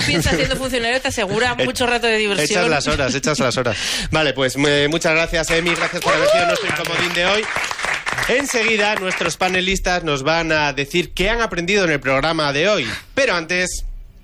piensa siendo funcionario te asegura mucho rato de diversión. Echas las horas. Vale, pues muchas gracias, Emi, gracias por haber sido nuestro incomodín de hoy. Enseguida nuestros panelistas nos van a decir qué han aprendido en el programa de hoy. Pero antes...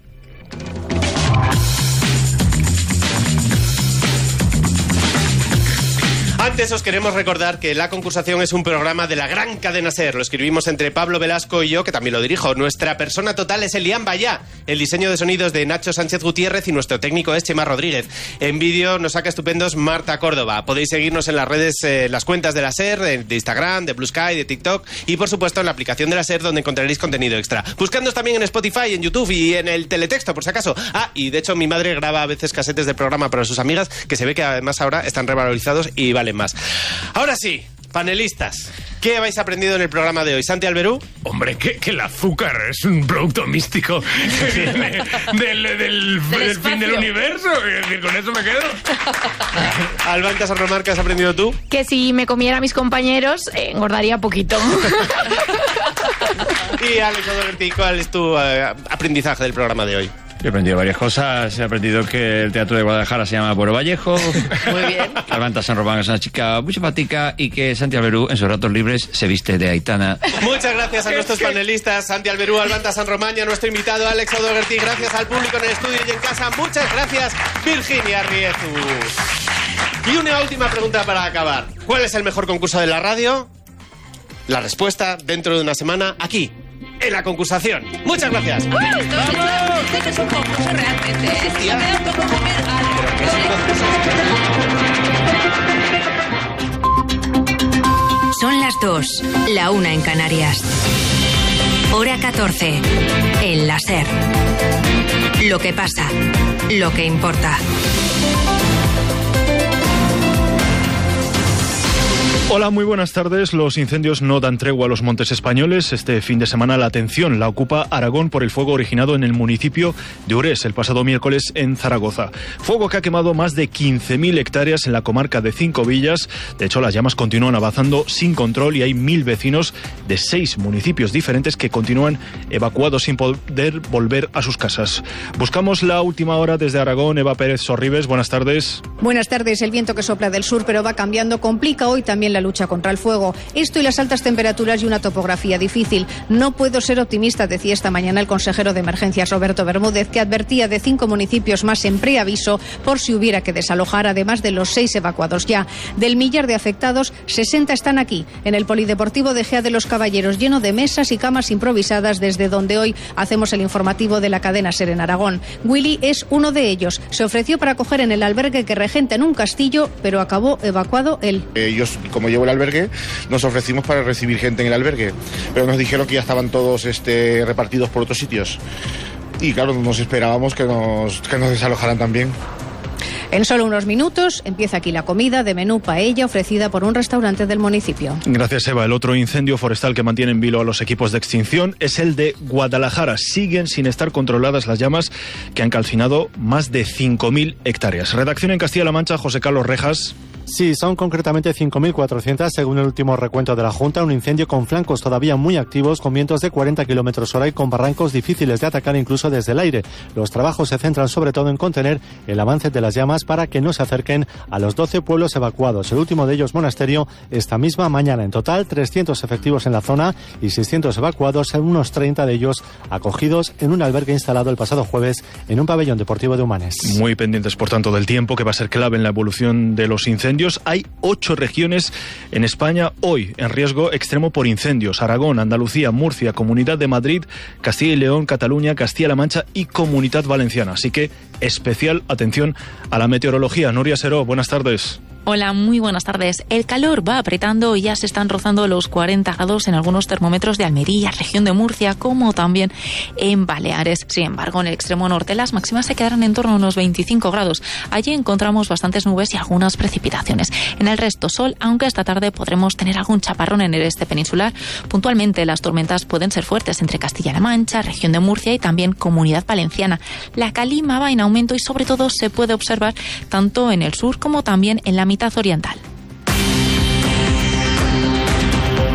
Antes os queremos recordar que La Concursación es un programa de la gran cadena SER. Lo escribimos entre Pablo Velasco y yo, que también lo dirijo. Nuestra persona total es Elian Bayá. El diseño de sonidos de Nacho Sánchez Gutiérrez y nuestro técnico es Chema Rodríguez. En vídeo nos saca estupendos Marta Córdoba. Podéis seguirnos en las redes, las cuentas de la SER, de Instagram, de Blue Sky, de TikTok y por supuesto en la aplicación de la SER, donde encontraréis contenido extra. Buscadnos también en Spotify, en YouTube y en el teletexto, por si acaso. Y de hecho mi madre graba a veces casetes del programa para sus amigas, que se ve que además ahora están revalorizados y valen más. Ahora sí, panelistas, ¿qué habéis aprendido en el programa de hoy? Santi Alberú. Hombre, que el azúcar es un producto místico que viene del fin del universo. Y con eso me quedo. Alba San Román, ¿qué has aprendido tú? Que si me comiera a mis compañeros, engordaría poquito. Y Alex O'Doherty, ¿cuál es tu aprendizaje del programa de hoy? Yo he aprendido varias cosas. He aprendido que el Teatro de Guadalajara se llama Pueblo Vallejo. Muy bien. Que Alba San Román es una chica muy simpática y que Santi Alberú en sus ratos libres se viste de Aitana. Muchas gracias a nuestros panelistas, Santi Alberú, Alba San Román, y a nuestro invitado Alex O'Doherty. Gracias al público en el estudio y en casa. Muchas gracias, Virginia Riezu. Y una última pregunta para acabar. ¿Cuál es el mejor concurso de la radio? La respuesta dentro de una semana, aquí, en La Concursación. Muchas gracias. Esto es un concurso realmente. Es que me da un poco comer Son las 2, la 1 en Canarias. Hora 14, en la SER. Lo que pasa, lo que importa. Hola, muy buenas tardes. Los incendios no dan tregua a los montes españoles. Este fin de semana la atención la ocupa Aragón por el fuego originado en el municipio de Urés el pasado miércoles en Zaragoza. Fuego que ha quemado más de 15.000 hectáreas en la comarca de 5 villas. De hecho, las llamas continúan avanzando sin control y hay 1.000 vecinos de 6 municipios diferentes que continúan evacuados sin poder volver a sus casas. Buscamos la última hora desde Aragón. Eva Pérez Sorribes, buenas tardes. Buenas tardes. El viento que sopla del sur pero va cambiando complica hoy también la lucha contra el fuego. Esto y las altas temperaturas y una topografía difícil. No puedo ser optimista, decía esta mañana el consejero de Emergencias Roberto Bermúdez, que advertía de 5 municipios más en preaviso por si hubiera que desalojar, además de los 6 evacuados ya. Del millar de afectados, 60 están aquí, en el Polideportivo de Gea de los Caballeros, lleno de mesas y camas improvisadas, desde donde hoy hacemos el informativo de la cadena SER en Aragón. Willy es uno de ellos. Se ofreció para acoger en el albergue que regenta en un castillo, pero acabó evacuado él. Como llevo el albergue, nos ofrecimos para recibir gente en el albergue, pero nos dijeron que ya estaban todos repartidos por otros sitios y claro, nos esperábamos que nos desalojaran también. En solo unos minutos empieza aquí la comida de menú paella ofrecida por un restaurante del municipio. Gracias, Eva. El otro incendio forestal que mantiene en vilo a los equipos de extinción es el de Guadalajara. Siguen sin estar controladas las llamas que han calcinado más de 5.000 hectáreas. Redacción en Castilla-La Mancha, José Carlos Rejas. Sí, son concretamente 5.400 según el último recuento de la Junta. Un incendio con flancos todavía muy activos, con vientos de 40 km/h y con barrancos difíciles de atacar incluso desde el aire. Los trabajos se centran sobre todo en contener el avance de las llamas para que no se acerquen a los 12 pueblos evacuados. El último de ellos, Monasterio, esta misma mañana. En total, 300 efectivos en la zona y 600 evacuados, unos 30 de ellos acogidos en un albergue instalado el pasado jueves en un pabellón deportivo de Humanes. Muy pendientes, por tanto, del tiempo, que va a ser clave en la evolución de los incendios. Hay 8 regiones en España hoy en riesgo extremo por incendios: Aragón, Andalucía, Murcia, Comunidad de Madrid, Castilla y León, Cataluña, Castilla-La Mancha y Comunidad Valenciana. Así que especial atención a la meteorología. Nuria Seró, buenas tardes. Hola, muy buenas tardes. El calor va apretando y ya se están rozando los 40 grados en algunos termómetros de Almería, región de Murcia, como también en Baleares. Sin embargo, en el extremo norte las máximas se quedarán en torno a unos 25 grados. Allí encontramos bastantes nubes y algunas precipitaciones. En el resto, sol, aunque esta tarde podremos tener algún chaparrón en el este peninsular. Puntualmente, las tormentas pueden ser fuertes entre Castilla-La Mancha, región de Murcia y también Comunidad Valenciana. La calima va en aumento y sobre todo se puede observar tanto en el sur como también en la mitad oriental.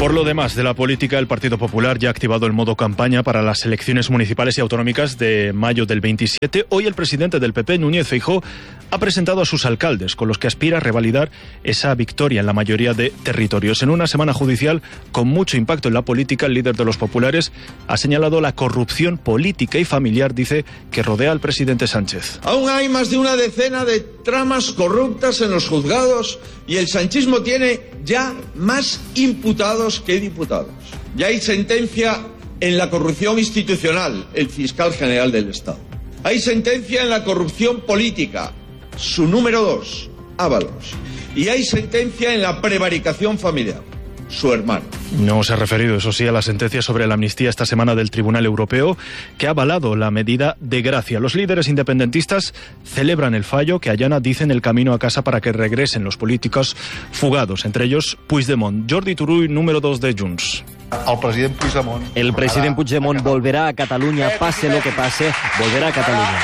Por lo demás, de la política, el Partido Popular ya ha activado el modo campaña para las elecciones municipales y autonómicas de mayo del 27. Hoy el presidente del PP, Núñez Feijóo, ha presentado a sus alcaldes, con los que aspira a revalidar esa victoria en la mayoría de territorios. En una semana judicial con mucho impacto en la política, el líder de los populares ha señalado la corrupción política y familiar, dice, que rodea al presidente Sánchez. Aún hay más de una decena de tramas corruptas en los juzgados y el sanchismo tiene ya más imputados que diputados. Ya hay sentencia en la corrupción institucional, el fiscal general del Estado. Hay sentencia en la corrupción política, su número 2, Ábalos. Y hay sentencia en la prevaricación familiar, su hermano. No se ha referido, eso sí, a la sentencia sobre la amnistía esta semana del Tribunal Europeo, que ha avalado la medida de gracia. Los líderes independentistas celebran el fallo que allana, dicen, el camino a casa para que regresen los políticos fugados, entre ellos Puigdemont. Jordi Turull, número 2 de Junts. El presidente Puigdemont volverá a Cataluña, pase lo que pase, volverá a Cataluña.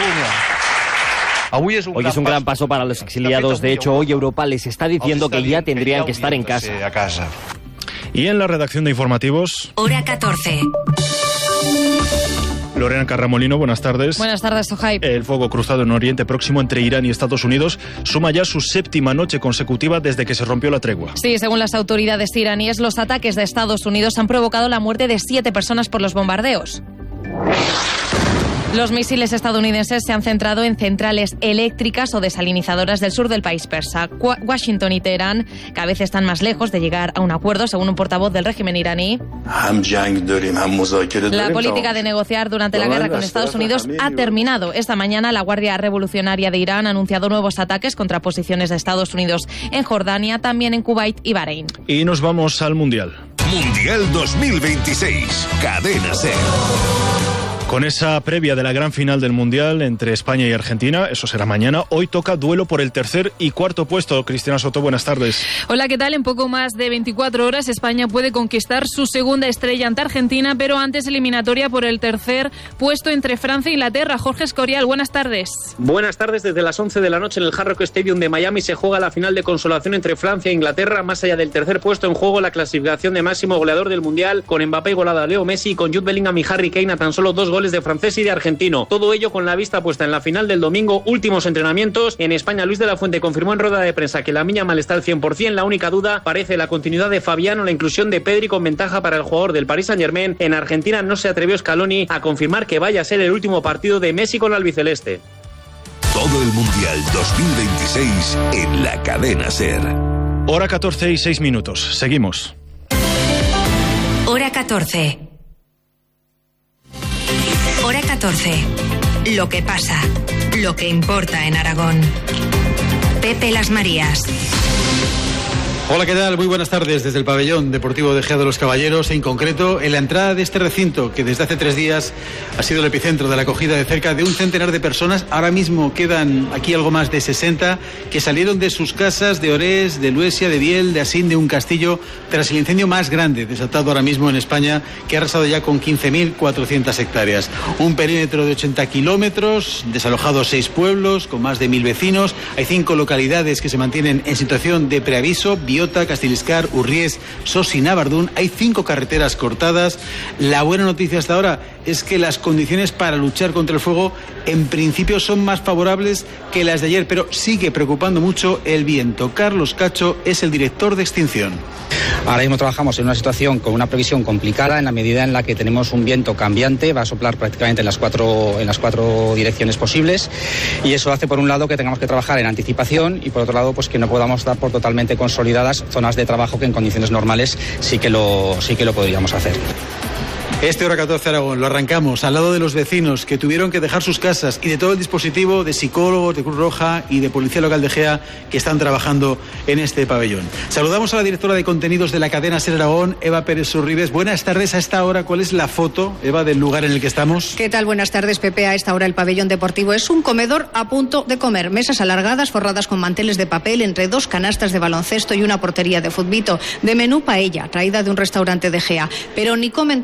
Hoy es un gran paso para los exiliados. De hecho, hoy Europa les está diciendo que ya tendrían que estar en casa. Y en la redacción de informativos... Hora 14. Lorena Carramolino, buenas tardes. Buenas tardes, Sohaib. El fuego cruzado en Oriente Próximo entre Irán y Estados Unidos suma ya su 7ª noche consecutiva desde que se rompió la tregua. Sí, según las autoridades iraníes, los ataques de Estados Unidos han provocado la muerte de 7 personas por los bombardeos. Los misiles estadounidenses se han centrado en centrales eléctricas o desalinizadoras del sur del país persa. Washington y Teherán cada vez están más lejos de llegar a un acuerdo, según un portavoz del régimen iraní. La política de negociar durante la guerra con Estados Unidos ha terminado. Esta mañana la Guardia Revolucionaria de Irán ha anunciado nuevos ataques contra posiciones de Estados Unidos en Jordania, también en Kuwait y Bahrein. Y nos vamos al Mundial. Mundial 2026, Cadena SER. Con esa previa de la gran final del Mundial entre España y Argentina, eso será mañana, hoy toca duelo por el 3er y 4º puesto. Cristina Soto, buenas tardes. Hola, ¿qué tal? En poco más de 24 horas España puede conquistar su segunda estrella ante Argentina, pero antes eliminatoria por el 3er puesto entre Francia e Inglaterra. Jorge Escorial, buenas tardes. Buenas tardes. Desde las 11 de la noche en el Hard Rock Stadium de Miami se juega la final de consolación entre Francia e Inglaterra. Más allá del 3er puesto en juego, la clasificación de máximo goleador del Mundial, con Mbappé igualada a Leo Messi y con Jude Bellingham y Harry Kane a tan solo 2 goles de francés y de argentino. Todo ello con la vista puesta en la final del domingo. Últimos entrenamientos. En España, Luis de la Fuente confirmó en rueda de prensa que Lamine Yamal está al 100%. La única duda parece la continuidad de Fabián o la inclusión de Pedri con ventaja para el jugador del Paris Saint-Germain. En Argentina no se atrevió Scaloni a confirmar que vaya a ser el último partido de Messi con la albiceleste. Todo el Mundial 2026 en la Cadena SER. Hora 14 y 6 minutos. Seguimos. Hora 14. Hora 14. Lo que pasa, lo que importa en Aragón. Pepe Las Marías. Hola, ¿qué tal? Muy buenas tardes desde el pabellón deportivo de Gea de los Caballeros, en concreto en la entrada de este recinto que desde hace 3 días ha sido el epicentro de la acogida de cerca de un centenar de personas. Ahora mismo quedan aquí algo más de 60 que salieron de sus casas de Orés, de Luesia, de Biel, de Asín, de un castillo, tras el incendio más grande desatado ahora mismo en España, que ha arrasado ya con 15.400 hectáreas. Un perímetro de 80 kilómetros, desalojados 6 pueblos con más de 1.000 vecinos. Hay 5 localidades que se mantienen en situación de preaviso: Biota, Castiliscar, Urries, Sos y Navardún. Hay 5 carreteras cortadas. La buena noticia hasta ahora es que las condiciones para luchar contra el fuego en principio son más favorables que las de ayer, pero sigue preocupando mucho el viento. Carlos Cacho es el director de extinción. Ahora mismo trabajamos en una situación con una previsión complicada en la medida en la que tenemos un viento cambiante, va a soplar prácticamente en las cuatro direcciones posibles, y eso hace por un lado que tengamos que trabajar en anticipación y por otro lado pues que no podamos dar por totalmente consolidadas zonas de trabajo que en condiciones normales sí que lo podríamos hacer. Este Hora 14 Aragón lo arrancamos al lado de los vecinos que tuvieron que dejar sus casas y de todo el dispositivo de psicólogos, de Cruz Roja y de Policía Local de Gea que están trabajando en este pabellón. Saludamos a la directora de contenidos de la cadena SER Aragón, Eva Pérez Surribes. Buenas tardes. A esta hora, ¿cuál es la foto, Eva, del lugar en el que estamos? ¿Qué tal? Buenas tardes, Pepe. A esta hora el pabellón deportivo es un comedor a punto de comer. Mesas alargadas forradas con manteles de papel entre 2 canastas de baloncesto y una portería de futbito. De menú paella, traída de un restaurante de Gea. Pero ni comen todos los que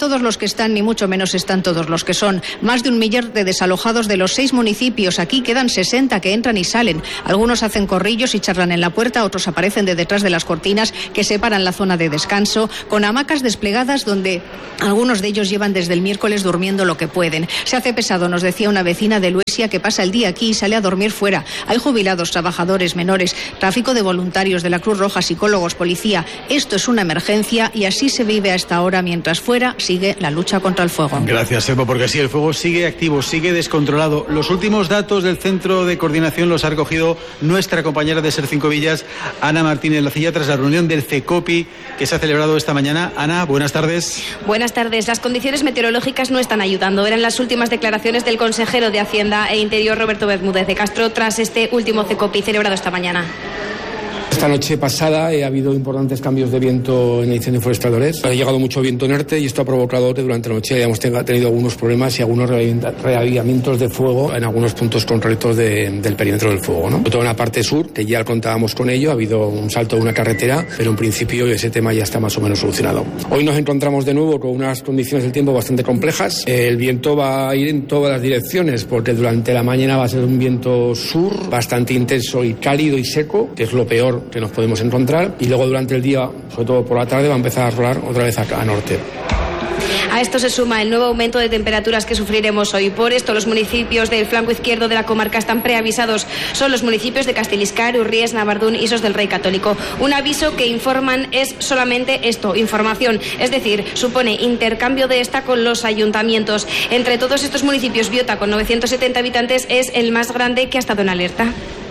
que están, ni mucho menos están todos los que son. Más de 1 millar de desalojados de los 6 municipios. Aquí quedan 60 que entran y salen. Algunos hacen corrillos y charlan en la puerta, otros aparecen de detrás de las cortinas que separan la zona de descanso, con hamacas desplegadas donde algunos de ellos llevan desde el miércoles durmiendo lo que pueden. Se hace pesado, nos decía una vecina de Luesia, que pasa el día aquí y sale a dormir fuera. Hay jubilados, trabajadores, menores, tráfico de voluntarios de la Cruz Roja, psicólogos, policía. Esto es una emergencia y así se vive a esta hora, mientras fuera sigue la lucha contra el fuego. Gracias, Evo, porque sí, el fuego sigue activo, sigue descontrolado. Los últimos datos del Centro de Coordinación los ha recogido nuestra compañera de Ser Cinco Villas, Ana Martínez Lacilla, tras la reunión del CECOPI que se ha celebrado esta mañana. Ana, buenas tardes. Buenas tardes. Las condiciones meteorológicas no están ayudando. Eran las últimas declaraciones del consejero de Hacienda e Interior, Roberto Bermúdez de Castro, tras este último CECOPI celebrado esta mañana. Esta noche pasada ha habido importantes cambios de viento en el incendio forestal de Orés. Ha llegado mucho viento norte y esto ha provocado que durante la noche hayamos tenido algunos problemas y algunos reavivamientos de fuego en algunos puntos concretos del perímetro del fuego, ¿no? Sobre todo en la parte sur, que ya contábamos con ello, ha habido un salto de una carretera, pero en principio ese tema ya está más o menos solucionado. Hoy nos encontramos de nuevo con unas condiciones del tiempo bastante complejas. El viento va a ir en todas las direcciones, porque durante la mañana va a ser un viento sur bastante intenso y cálido y seco, que es lo peor que nos podemos encontrar, y luego durante el día, sobre todo por la tarde, va a empezar a rolar otra vez a norte. A esto se suma el nuevo aumento de temperaturas que sufriremos hoy. Por esto, los municipios del flanco izquierdo de la comarca están preavisados. Son los municipios de Castiliscar, Urries, Navardún y Sos del Rey Católico. Un aviso que informan es solamente esto, información. Es decir, supone intercambio de esta con los ayuntamientos. Entre todos estos municipios, Biota, con 970 habitantes, es el más grande que ha estado en alerta.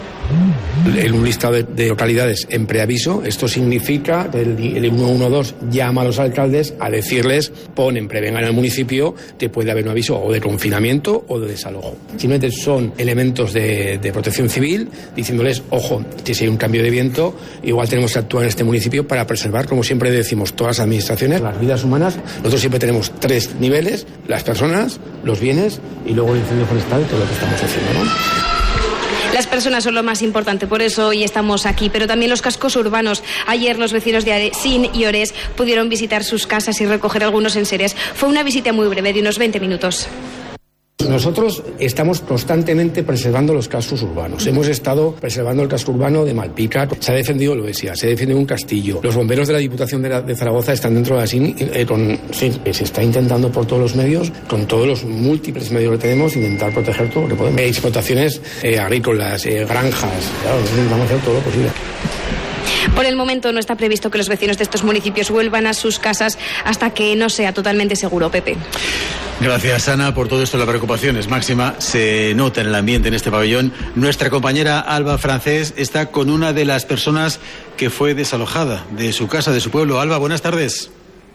En un listado de localidades en preaviso, esto significa que el 112 llama a los alcaldes a decirles, prevengan al municipio que puede haber un aviso o de confinamiento o de desalojo. Simplemente son elementos de protección civil diciéndoles, ojo, que si hay un cambio de viento, igual tenemos que actuar en este municipio para preservar, como siempre decimos, todas las administraciones, las vidas humanas. Nosotros siempre tenemos 3 niveles, las personas, los bienes y luego el incendio forestal, que es lo que estamos haciendo, ¿no? Las personas son lo más importante, por eso hoy estamos aquí, pero también los cascos urbanos. Ayer los vecinos de Aresín y Orés pudieron visitar sus casas y recoger algunos enseres. Fue una visita muy breve, de unos 20 minutos. Nosotros estamos constantemente preservando los cascos urbanos. Hemos estado preservando el casco urbano de Malpica. Se ha defendido Loesia, se defiende un castillo. Los bomberos de la Diputación de Zaragoza están dentro de la SIN. Se está intentando por todos los medios, con todos los múltiples medios que tenemos, intentar proteger todo lo que podemos. Explotaciones agrícolas, granjas. Claro, vamos a hacer todo lo posible. Por el momento no está previsto que los vecinos de estos municipios vuelvan a sus casas hasta que no sea totalmente seguro, Pepe. Gracias, Ana, por todo esto. La preocupación es máxima, se nota en el ambiente en este pabellón. Nuestra compañera Alba Francés está con una de las personas que fue desalojada de su casa, de su pueblo. Alba, buenas tardes.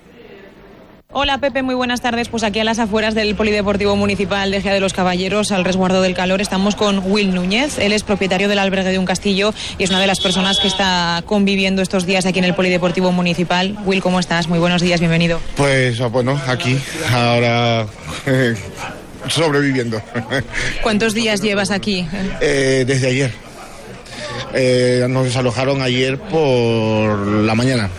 Hola Pepe, muy buenas tardes. Pues aquí a las afueras del Polideportivo Municipal de Ejea de los Caballeros, al resguardo del calor, estamos con Will Núñez. Él es propietario del albergue de un castillo y es una de las personas que está conviviendo estos días aquí en el Polideportivo Municipal. Will, ¿cómo estás? Muy buenos días, bienvenido. Pues bueno, aquí, ahora sobreviviendo. ¿Cuántos días llevas aquí? Desde ayer. Nos desalojaron ayer por la mañana.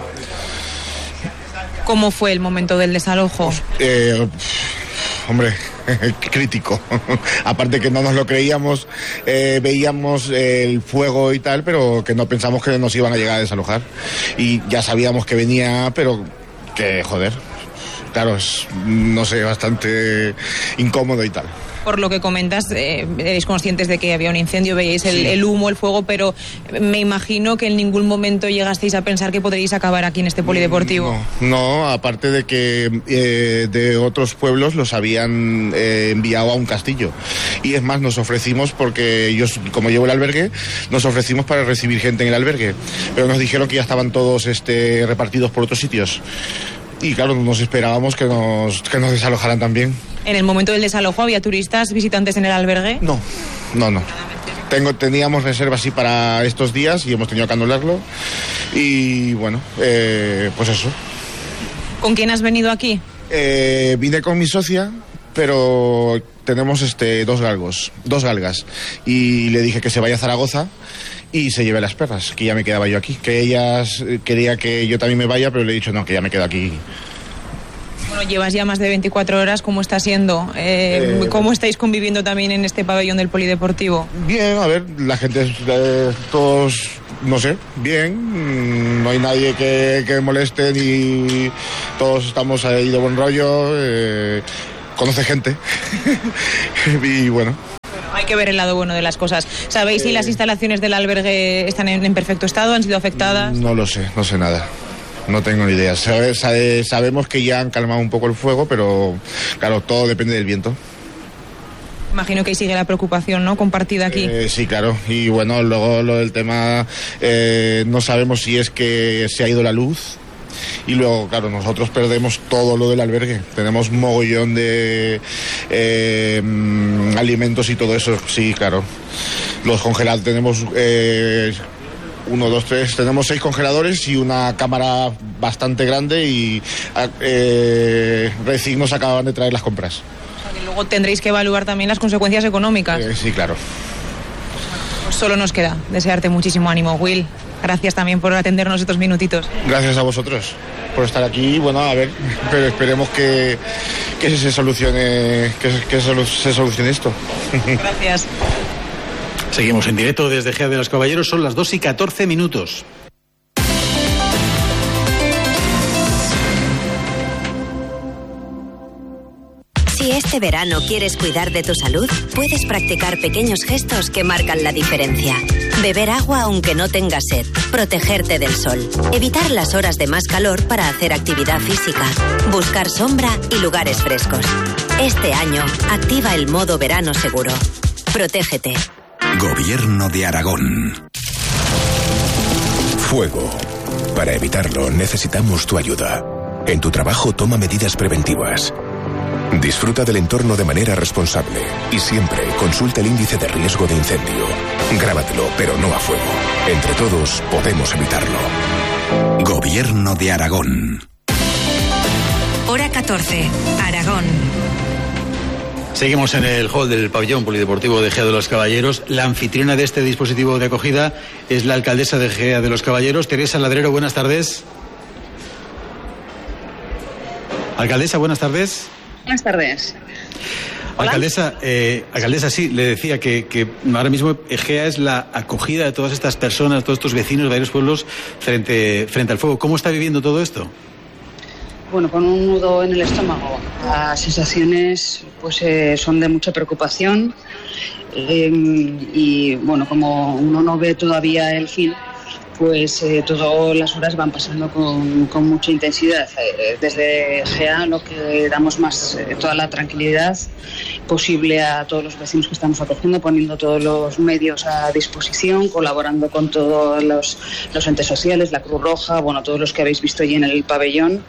¿Cómo fue el momento del desalojo? Hombre, crítico. Aparte que no nos lo creíamos, veíamos el fuego y tal, pero que no pensamos que nos iban a llegar a desalojar. Y ya sabíamos que venía, pero que joder. Claro, es, no sé, bastante incómodo y tal. Por lo que comentas, erais conscientes de que había un incendio, veíais el humo, el fuego, pero me imagino que en ningún momento llegasteis a pensar que podríais acabar aquí en este polideportivo. No, aparte de que de otros pueblos los habían enviado a un castillo. Y es más, nos ofrecimos, porque yo, como llevo el albergue, nos ofrecimos para recibir gente en el albergue. Pero nos dijeron que ya estaban todos repartidos por otros sitios. Y claro, nos esperábamos que nos desalojaran también. ¿En el momento del desalojo había turistas, visitantes en el albergue? No. Teníamos reservas sí para estos días y hemos tenido que anularlo. Y bueno, pues eso. ¿Con quién has venido aquí? Vine con mi socia, pero tenemos dos galgas. Y le dije que se vaya a Zaragoza y se lleve las perras, que ya me quedaba yo aquí. Que ellas quería que yo también me vaya, pero le he dicho no, que ya me quedo aquí. Bueno, llevas ya más de 24 horas, ¿cómo está siendo? ¿Cómo estáis conviviendo también en este pabellón del polideportivo? Bien, a ver, la gente, todos, no sé, bien, no hay nadie que moleste ni todos estamos ahí de buen rollo, conoce gente y bueno. Hay que ver el lado bueno de las cosas. ¿Sabéis si las instalaciones del albergue están en perfecto estado? ¿Han sido afectadas? No lo sé, no sé nada. No tengo ni idea. Sabemos que ya han calmado un poco el fuego, pero claro, todo depende del viento. Imagino que ahí sigue la preocupación, ¿no? Compartida aquí. Sí, claro. Y bueno, luego lo del tema, no sabemos si es que se ha ido la luz. Y luego, claro, nosotros perdemos todo lo del albergue. Tenemos mogollón de alimentos y todo eso. Sí, claro. Los congelados tenemos 1, 2, 3. Tenemos 6 congeladores y una cámara bastante grande y recién nos acaban de traer las compras. O sea, que luego tendréis que evaluar también las consecuencias económicas. Sí, claro. Pues solo nos queda desearte muchísimo ánimo, Will. Gracias también por atendernos estos minutitos. Gracias a vosotros por estar aquí. Bueno, a ver, pero esperemos que se solucione esto. Gracias. Seguimos en directo desde Gea de los Caballeros, son las 2:14. Si este verano quieres cuidar de tu salud, puedes practicar pequeños gestos que marcan la diferencia. Beber agua aunque no tengas sed, protegerte del sol, evitar las horas de más calor para hacer actividad física, buscar sombra y lugares frescos. Este año, activa el modo verano seguro. Protégete. Gobierno de Aragón. Fuego. Para evitarlo necesitamos tu ayuda. En tu trabajo toma medidas preventivas. Disfruta del entorno de manera responsable y siempre consulta el índice de riesgo de incendio. Grábatelo, pero no a fuego. Entre todos podemos evitarlo. Gobierno de Aragón. Hora 14, Aragón. Seguimos en el hall del pabellón polideportivo de Gea de los Caballeros. La anfitriona de este dispositivo de acogida es la alcaldesa de Gea de los Caballeros, Teresa Ladrero. Buenas tardes. Alcaldesa, buenas tardes. Buenas tardes. Hola. Alcaldesa, sí, le decía que ahora mismo Gea es la acogida de todas estas personas, todos estos vecinos de varios pueblos frente al fuego. ¿Cómo está viviendo todo esto? Bueno, con un nudo en el estómago. Las sensaciones pues son de mucha preocupación y bueno, como uno no ve todavía el fin, pues todas las horas van pasando con mucha intensidad. Desde GEA lo que damos más toda la tranquilidad posible a todos los vecinos que estamos acogiendo, poniendo todos los medios a disposición, colaborando con todos los entes sociales, la Cruz Roja, bueno, todos los que habéis visto allí en el pabellón.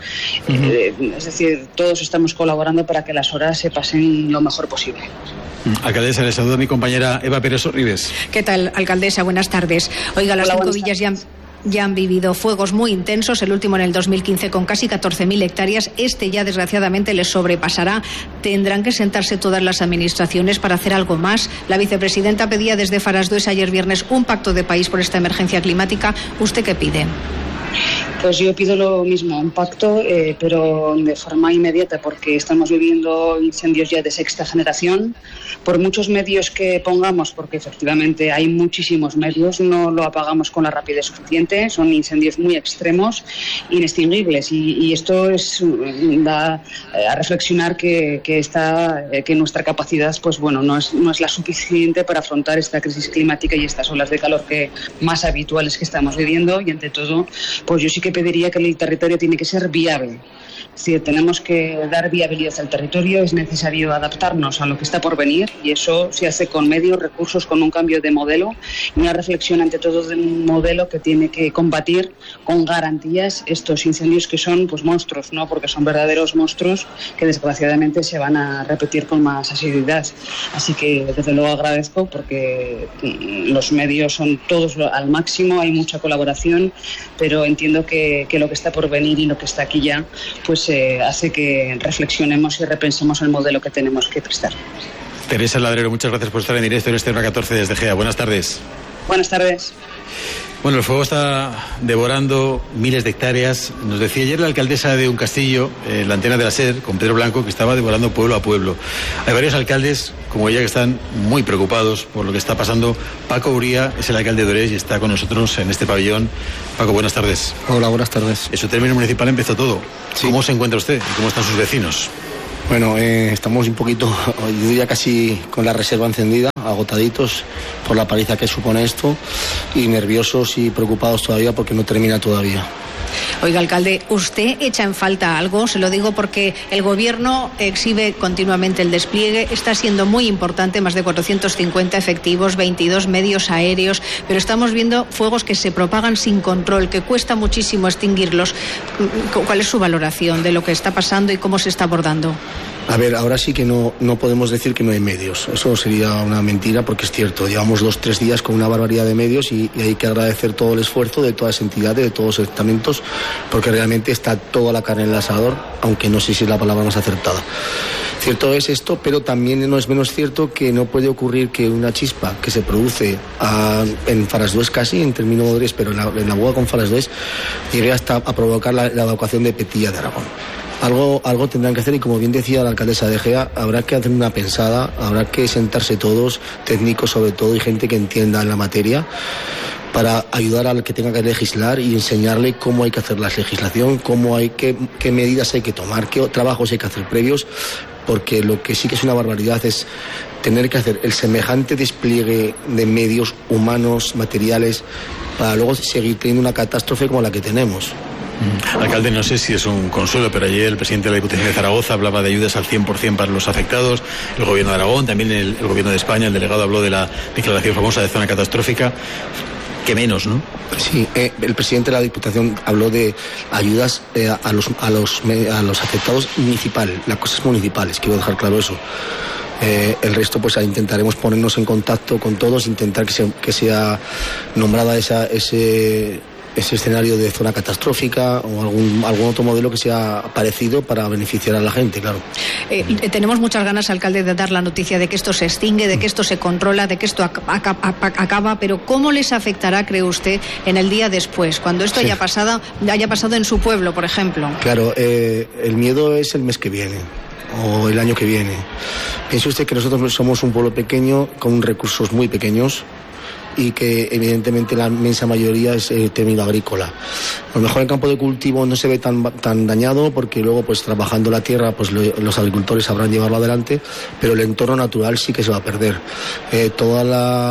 Es decir, todos estamos colaborando para que las horas se pasen lo mejor posible. Alcaldesa, le saluda mi compañera Eva Pérez Sorribes. ¿Qué tal, alcaldesa? Buenas tardes. Oiga, las 5 villas ya han vivido fuegos muy intensos, el último en el 2015 con casi 14.000 hectáreas. Este ya desgraciadamente les sobrepasará. Tendrán que sentarse todas las administraciones para hacer algo más. La vicepresidenta pedía desde Farasdues ayer viernes un pacto de país por esta emergencia climática. ¿Usted qué pide? Pues yo pido lo mismo, un pacto, pero de forma inmediata, porque estamos viviendo incendios ya de sexta generación. Por muchos medios que pongamos, porque efectivamente hay muchísimos medios, no lo apagamos con la rapidez suficiente. Son incendios muy extremos, inextinguibles, y esto da a reflexionar que nuestra capacidad, pues bueno, no es la suficiente para afrontar esta crisis climática y estas olas de calor que más habituales que estamos viviendo. Y ante todo, pues yo sí que pediría que el territorio tiene que ser viable. Si tenemos que dar viabilidad al territorio, es necesario adaptarnos a lo que está por venir, y eso se hace con medios, recursos, con un cambio de modelo y una reflexión ante todo de un modelo que tiene que combatir con garantías estos incendios que son pues monstruos, ¿no? Porque son verdaderos monstruos que desgraciadamente se van a repetir con más asiduidad. Así que desde luego agradezco, porque los medios son todos al máximo, hay mucha colaboración, pero entiendo que lo que está por venir y lo que está aquí ya pues hace que reflexionemos y repensemos el modelo que tenemos que prestar. Teresa Ladrero, muchas gracias por estar en directo en este Hora 14 desde GEA. Buenas tardes. Buenas tardes. Bueno, el fuego está devorando miles de hectáreas. Nos decía ayer la alcaldesa de un castillo, la antena de la SER, con Pedro Blanco, que estaba devorando pueblo a pueblo. Hay varios alcaldes, como ella, que están muy preocupados por lo que está pasando. Paco Uría es el alcalde de Orés y está con nosotros en este pabellón. Paco, buenas tardes. Hola, buenas tardes. En su término municipal empezó todo. Sí. ¿Cómo se encuentra usted y cómo están sus vecinos? Bueno, estamos un poquito, yo diría casi con la reserva encendida, agotaditos por la paliza que supone esto y nerviosos y preocupados todavía porque no termina todavía. Oiga, alcalde, ¿usted echa en falta algo? Se lo digo porque el gobierno exhibe continuamente el despliegue, está siendo muy importante, más de 450 efectivos, 22 medios aéreos, pero estamos viendo fuegos que se propagan sin control, que cuesta muchísimo extinguirlos. ¿Cuál es su valoración de lo que está pasando y cómo se está abordando? A ver, ahora sí que no podemos decir que no hay medios. Eso sería una mentira porque es cierto. Llevamos 2-3 días con una barbaridad de medios y hay que agradecer todo el esfuerzo de todas las entidades, de todos los estamentos, porque realmente está toda la carne en el asador, aunque no sé si es la palabra más acertada. Cierto es esto, pero también no es menos cierto que no puede ocurrir que una chispa que se produce en Farasdués casi, en términos modres, pero en la boga con Farasdués, llegue hasta a provocar la evacuación de Petilla de Aragón. Algo tendrán que hacer y, como bien decía la alcaldesa de Egea, habrá que hacer una pensada, habrá que sentarse todos, técnicos sobre todo y gente que entienda en la materia, para ayudar al que tenga que legislar y enseñarle cómo hay que hacer la legislación, qué medidas hay que tomar, qué trabajos hay que hacer previos, porque lo que sí que es una barbaridad es tener que hacer el semejante despliegue de medios humanos, materiales, para luego seguir teniendo una catástrofe como la que tenemos. Alcalde, no sé si es un consuelo, pero ayer el presidente de la Diputación de Zaragoza hablaba de ayudas al 100% para los afectados, el gobierno de Aragón, también el gobierno de España, el delegado habló de la declaración famosa de zona catastrófica. Que menos, ¿no? Sí, el presidente de la Diputación habló de ayudas a los afectados municipal, las cosas municipales, quiero dejar claro eso. El resto pues intentaremos ponernos en contacto con todos, intentar que sea nombrada ese escenario de zona catastrófica o algún otro modelo que sea parecido para beneficiar a la gente, claro. Tenemos muchas ganas, alcalde, de dar la noticia de que esto se extingue, de que esto se controla, de que esto acaba, pero ¿cómo les afectará, cree usted, en el día después, cuando esto haya pasado en su pueblo, por ejemplo? Claro, el miedo es el mes que viene o el año que viene. Piense usted que nosotros somos un pueblo pequeño con recursos muy pequeños y que evidentemente la inmensa mayoría es término agrícola. A lo mejor el campo de cultivo no se ve tan dañado porque luego pues trabajando la tierra pues los agricultores sabrán llevarlo adelante, pero el entorno natural sí que se va a perder. Todas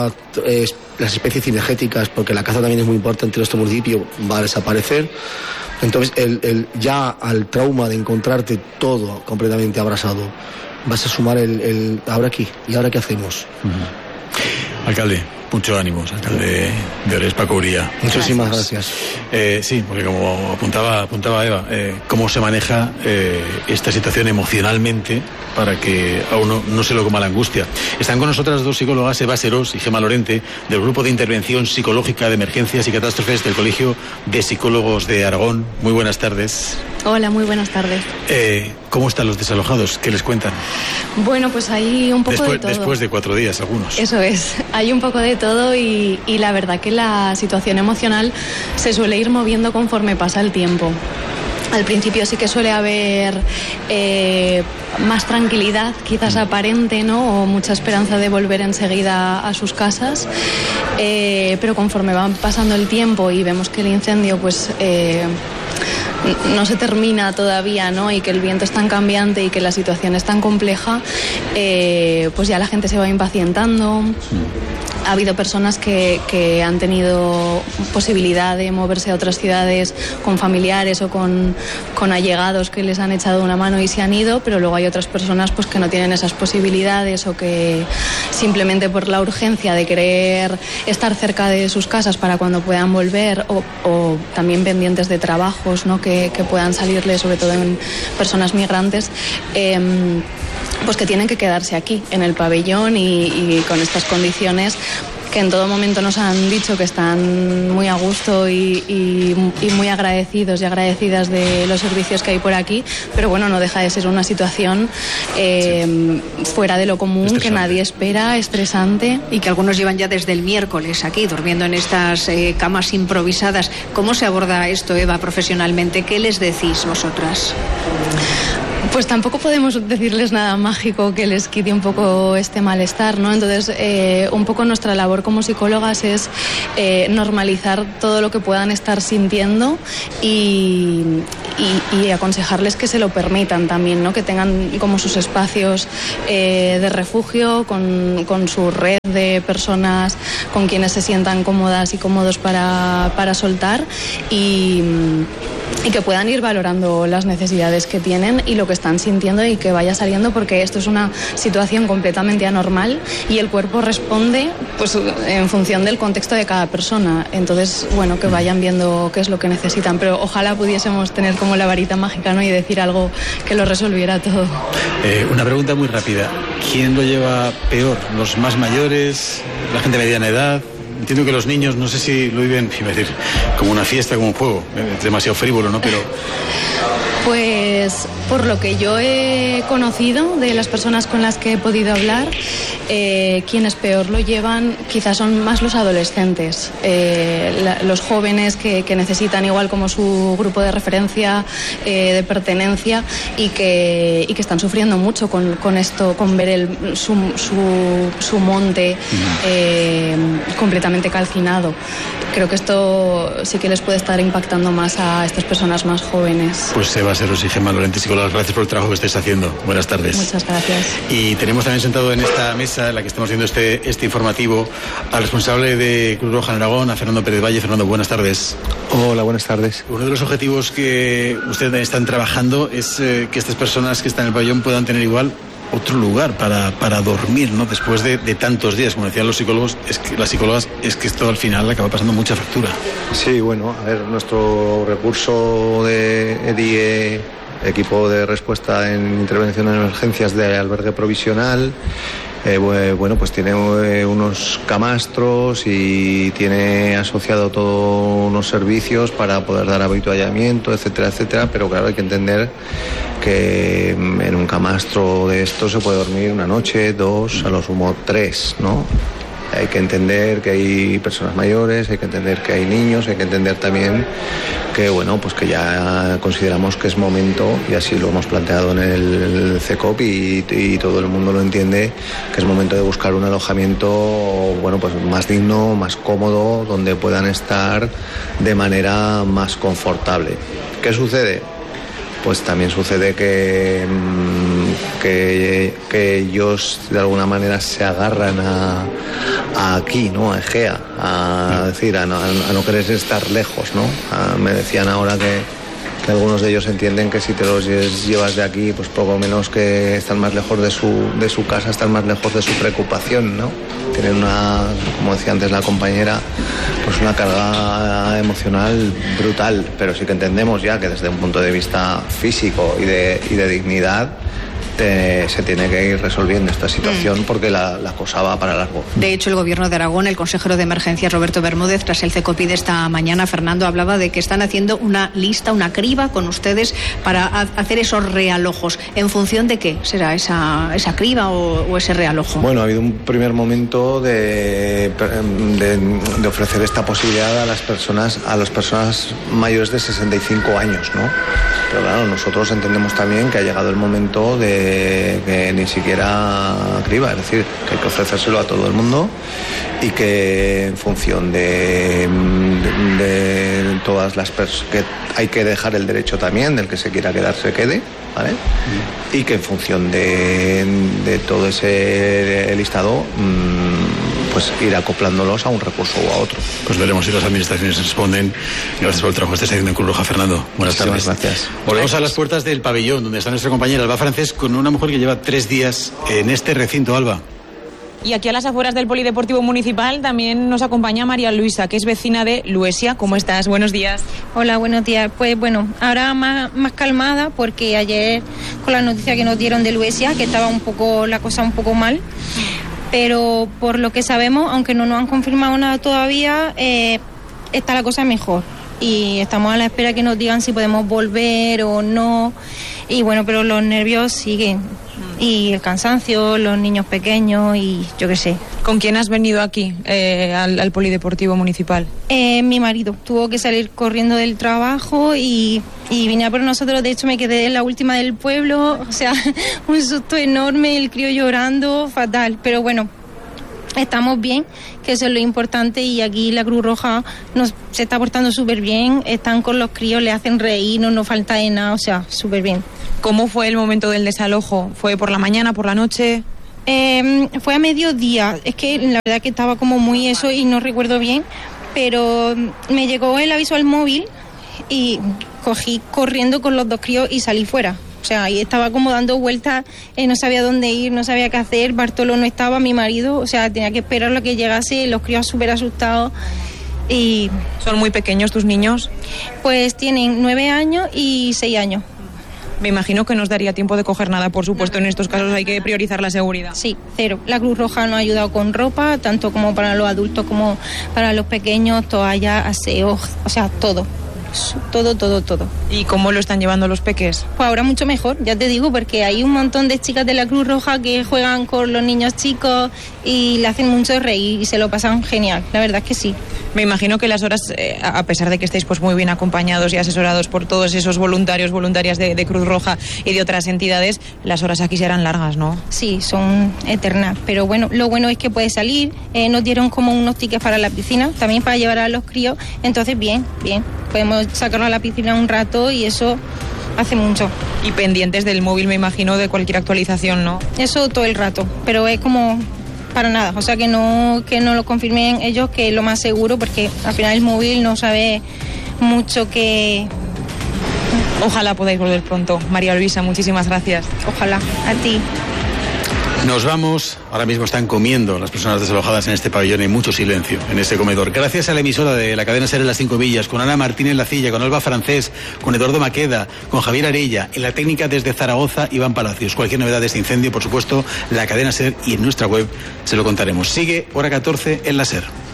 las especies cinegéticas, porque la caza también es muy importante en nuestro municipio, va a desaparecer. Entonces ya al trauma de encontrarte todo completamente abrasado, vas a sumar ahora aquí, ¿y ahora qué hacemos? Alcalde, mucho ánimo, alcalde de Orés, Paco Uría. Muchísimas gracias. Sí, porque como apuntaba Eva, cómo se maneja esta situación emocionalmente para que a uno no se lo coma la angustia. Están con nosotras dos psicólogas, Eva Serós y Gemma Lorente, del Grupo de Intervención Psicológica de Emergencias y Catástrofes del Colegio de Psicólogos de Aragón. Muy buenas tardes. Hola, muy buenas tardes. ¿Cómo están los desalojados? ¿Qué les cuentan? Bueno, pues hay un poco de todo. Después de 4 días, algunos. Eso es, hay un poco de todo y la verdad que la situación emocional se suele ir moviendo conforme pasa el tiempo. Al principio sí que suele haber más tranquilidad, quizás aparente, ¿no? O mucha esperanza de volver enseguida a sus casas, pero conforme va pasando el tiempo y vemos que el incendio pues no se termina todavía, ¿no? Y que el viento es tan cambiante y que la situación es tan compleja, pues ya la gente se va impacientando. Ha habido personas que han tenido posibilidad de moverse a otras ciudades con familiares o con allegados que les han echado una mano y se han ido, pero luego hay otras personas pues que no tienen esas posibilidades o que simplemente por la urgencia de querer estar cerca de sus casas para cuando puedan volver o también pendientes de trabajos, ¿no? que puedan salirles, sobre todo en personas migrantes, pues que tienen que quedarse aquí en el pabellón y con estas condiciones que en todo momento nos han dicho que están muy a gusto y muy agradecidos y agradecidas de los servicios que hay por aquí, pero bueno, no deja de ser una situación fuera de lo común, que nadie espera, estresante. Y que algunos llevan ya desde el miércoles aquí, durmiendo en estas camas improvisadas. ¿Cómo se aborda esto, Eva, profesionalmente? ¿Qué les decís vosotras? Pues tampoco podemos decirles nada mágico que les quite un poco este malestar, ¿no? Entonces, un poco nuestra labor como psicólogas es normalizar todo lo que puedan estar sintiendo y aconsejarles que se lo permitan también, ¿no? Que tengan como sus espacios de refugio, con su red de personas con quienes se sientan cómodas y cómodos para soltar y que puedan ir valorando las necesidades que tienen y lo que están sintiendo y que vaya saliendo, porque esto es una situación completamente anormal y el cuerpo responde pues en función del contexto de cada persona. Entonces, bueno, que vayan viendo qué es lo que necesitan, pero ojalá pudiésemos tener como la varita mágica, ¿no? Y decir algo que lo resolviera todo. Una pregunta muy rápida. ¿Quién lo lleva peor? ¿Los más mayores? ¿La gente de mediana edad? Entiendo que los niños, no sé si lo viven, iba a decir, como una fiesta, como un juego. Es demasiado frívolo, ¿no? Pero... Pues por lo que yo he conocido de las personas con las que he podido hablar, quienes peor lo llevan quizás son más los adolescentes, los jóvenes que necesitan igual como su grupo de referencia, de pertenencia y que están sufriendo mucho con esto, con ver su monte completamente calcinado. Creo que esto sí que les puede estar impactando más a estas personas más jóvenes. Pues Eva Serros y Gemma Lorente, psicólogas, gracias por el trabajo que estáis haciendo. Buenas tardes. Muchas gracias. Y tenemos también sentado en esta mesa, en la que estamos haciendo este informativo, al responsable de Cruz Roja en Aragón, a Fernando Pérez Valle. Fernando, buenas tardes. Hola, buenas tardes. Uno de los objetivos que ustedes están trabajando es que estas personas que están en el pabellón puedan tener igual otro lugar para dormir, ¿no? Después de tantos días, como decían los psicólogos, las psicólogas, es que esto al final acaba pasando mucha factura. Sí, bueno, a ver, nuestro recurso de EDIE, equipo de respuesta en intervención en emergencias de albergue provisional, bueno, pues tiene unos camastros y tiene asociado todos unos servicios para poder dar habituallamiento, etcétera, etcétera, pero claro, hay que entender que en un camastro de esto se puede dormir una noche, 2, a lo sumo 3, ¿no? Hay que entender que hay personas mayores, hay que entender que hay niños, hay que entender también que, bueno, pues que ya consideramos que es momento, y así lo hemos planteado en el CECOP y todo el mundo lo entiende, que es momento de buscar un alojamiento, bueno, pues más digno, más cómodo, donde puedan estar de manera más confortable. ¿Qué sucede? Pues también sucede que ellos de alguna manera se agarran a aquí, ¿no? A Egea, a decir, a no querer estar lejos, ¿no? Me decían ahora que algunos de ellos entienden que si te los llevas de aquí, pues poco menos que están más lejos de su casa, están más lejos de su preocupación, ¿no? Tienen como decía antes la compañera, pues una carga emocional brutal, pero sí que entendemos ya que desde un punto de vista físico y de dignidad se tiene que ir resolviendo esta situación porque la cosa va para largo. De hecho, el Gobierno de Aragón, el consejero de Emergencias Roberto Bermúdez, tras el CECOPI de esta mañana, Fernando, hablaba de que están haciendo una lista, una criba con ustedes para hacer esos realojos. ¿En función de qué será esa criba o ese realojo? Bueno, ha habido un primer momento de ofrecer esta posibilidad a las personas mayores de 65 años, ¿no? Pero claro, nosotros entendemos también que ha llegado el momento de que ni siquiera criba, es decir, que hay que ofrecérselo a todo el mundo y que en función de todas las personas, que hay que dejar el derecho también del que se quiera quedar se quede, ¿vale? Y que en función de todo ese listado pues ir acoplándolos a un recurso o a otro. Pues veremos si las administraciones responden. Gracias por el trabajo que estáis haciendo en Cruz Roja, Fernando. Buenas tardes. Gracias. Volvemos a las puertas del pabellón, donde está nuestra compañera Alba Francés, con una mujer que lleva 3 días en este recinto, Alba. Y aquí a las afueras del Polideportivo Municipal también nos acompaña María Luisa, que es vecina de Luesia. ¿Cómo estás? Buenos días. Hola, buenos días. Pues bueno, ahora más calmada, porque ayer con la noticia que nos dieron de Luesia, que estaba la cosa un poco mal, pero por lo que sabemos, aunque no nos han confirmado nada todavía, está la cosa mejor. Y estamos a la espera que nos digan si podemos volver o no. Y bueno, pero los nervios siguen. Y el cansancio, los niños pequeños y yo qué sé. ¿Con quién has venido aquí, al polideportivo municipal? Mi marido tuvo que salir corriendo del trabajo y vine a por nosotros. De hecho, me quedé en la última del pueblo. O sea, un susto enorme, el crío llorando, fatal. Pero bueno, estamos bien, que eso es lo importante, y aquí la Cruz Roja se está portando súper bien, están con los críos, le hacen reír, no nos falta de nada, o sea, súper bien. ¿Cómo fue el momento del desalojo? ¿Fue por la mañana, por la noche? Fue a mediodía, es que la verdad que estaba como muy eso y no recuerdo bien, pero me llegó el aviso al móvil y cogí corriendo con los 2 críos y salí fuera. O sea, ahí estaba como dando vueltas, no sabía dónde ir, no sabía qué hacer. Bartolo no estaba, mi marido, o sea, tenía que esperar lo que llegase, los críos súper asustados. Y ¿son muy pequeños tus niños? Pues tienen 9 años y 6 años. Me imagino que no os daría tiempo de coger nada, por supuesto, en estos casos hay que priorizar la seguridad. Sí, cero. La Cruz Roja nos ha ayudado con ropa, tanto como para los adultos como para los pequeños, toallas, aseo, o sea, todo. Todo. ¿Y cómo lo están llevando los peques? Pues ahora mucho mejor, ya te digo, porque hay un montón de chicas de la Cruz Roja que juegan con los niños chicos y le hacen mucho reír y se lo pasan genial, la verdad es que sí. Me imagino que las horas, a pesar de que estéis pues muy bien acompañados y asesorados por todos esos voluntarias de Cruz Roja y de otras entidades, las horas aquí serán largas, ¿no? Sí, son eternas, pero bueno, lo bueno es que puedes salir, nos dieron como unos tickets para la piscina, también para llevar a los críos, entonces bien, podemos sacarlo a la piscina un rato y eso hace mucho. Y pendientes del móvil, me imagino, de cualquier actualización, ¿no? Eso todo el rato, pero es como para nada, o sea, que no lo confirmen ellos, que es lo más seguro, porque al final el móvil no sabe mucho que... Ojalá podáis volver pronto. María Luisa, muchísimas gracias. Ojalá, a ti. Nos vamos. Ahora mismo están comiendo las personas desalojadas en este pabellón. Hay mucho silencio en este comedor. Gracias a la emisora de la cadena SER en las 5 Villas, con Ana Martínez Lacilla, con Alba Francés, con Eduardo Maqueda, con Javier Arella. En la técnica desde Zaragoza, Iván Palacios. Cualquier novedad de este incendio, por supuesto, la cadena SER y en nuestra web se lo contaremos. Sigue Hora 14 en la SER.